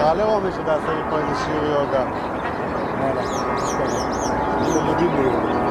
תקרא לרומי שתעשה לי פה איזה שיעור יוגה. יאללה, תשכח. אני יודעים לי.